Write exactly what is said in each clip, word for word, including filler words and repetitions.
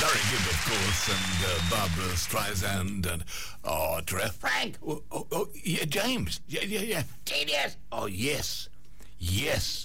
Very good, of course, and uh, Barbara Streisand and oh, terrific. Frank. Oh, oh, oh, yeah, James. Yeah, yeah, yeah. Genius. Oh, yes, yes,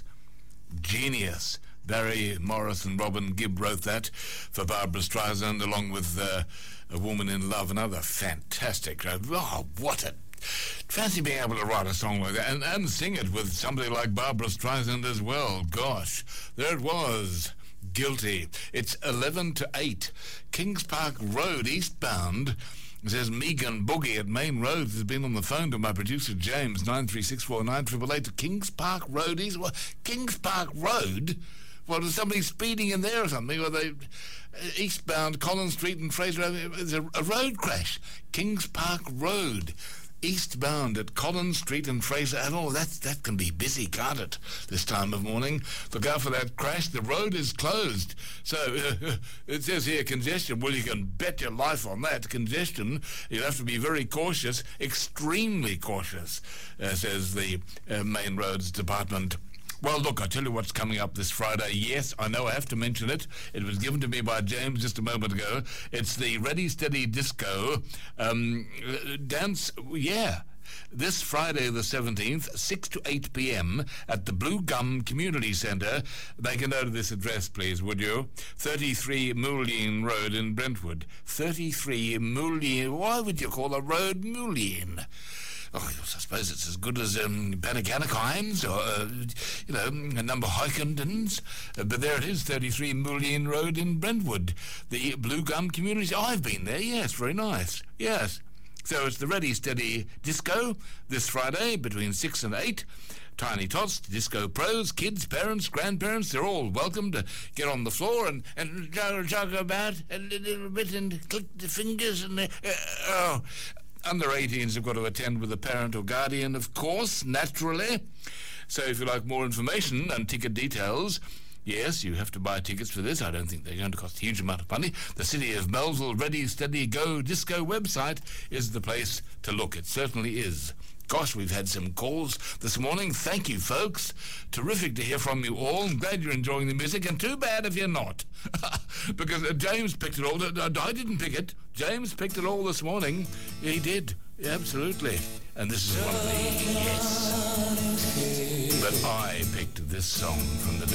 genius. Barry Morris and Robin Gibb wrote that for Barbara Streisand, along with uh, A Woman in Love, another fantastic. Uh, oh, what a fancy being able to write a song like that and, and sing it with somebody like Barbara Streisand as well. Gosh, there it was. Guilty. It's eleven to eight. Kings Park Road, eastbound. It says Megan Boogie at Main Roads has been on the phone to my producer James, nine three six four nine eight eight eight to Kings Park Road. East, well, Kings Park Road? Well, is somebody speeding in there or something? Or they uh, eastbound Collins Street and Fraser Avenue? There's a, a road crash. Kings Park Road. Eastbound at Collins Street and Fraser, and oh, that that can be busy, can't it, this time of morning? Look out for that crash. The road is closed. So, uh, it says here congestion. Well, you can bet your life on that. Congestion, you'll have to be very cautious, extremely cautious, uh, says the uh, Main Roads Department. Well, look, I tell you what's coming up this Friday. Yes, I know I have to mention it. It was given to me by James just a moment ago. It's the Ready Steady Disco um, dance. Yeah. This Friday the seventeenth, six to eight p.m. at the Blue Gum Community Centre. Make a note of this address, please, would you? thirty-three Moulin Road in Brentwood. thirty-three Moulin. Why would you call a road Moulin? Oh, I suppose it's as good as um, Bannaganachines or, uh, you know, Number Hykendens. Uh, but there it is, thirty-three Moulin Road in Brentwood. The Blue Gum Community. Oh, I've been there, yes, very nice. Yes. So it's the Ready Steady Disco this Friday between six and eight. Tiny Tots, Disco Pros, kids, parents, grandparents, they're all welcome to get on the floor and, and juggle, juggle about a little bit and click the fingers and... Uh, oh... Under eighteens have got to attend with a parent or guardian, of course, naturally. So if you like more information and ticket details, yes, you have to buy tickets for this. I don't think they're going to cost a huge amount of money. The City of Melville Ready Steady Go Disco website is the place to look. It certainly is. Gosh, we've had some calls this morning. Thank you, folks. Terrific to hear from you all. I'm glad you're enjoying the music, and too bad if you're not. Because uh, James picked it all. Uh, I didn't pick it. James picked it all this morning. He did. Yeah, absolutely. And this is one of the hits. But I picked this song from the